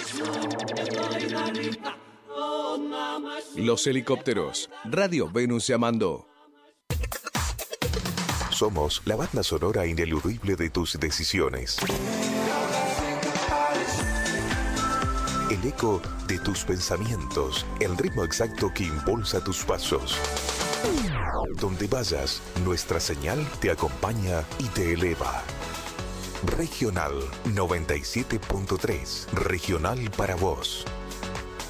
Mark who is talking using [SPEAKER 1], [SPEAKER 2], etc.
[SPEAKER 1] Los helicópteros. Radio Venus llamando.
[SPEAKER 2] Somos la banda sonora ineludible de tus decisiones. El eco de tus pensamientos, el ritmo exacto que impulsa tus pasos. Donde vayas, nuestra señal te acompaña y te eleva. Regional 97.3. Regional para vos.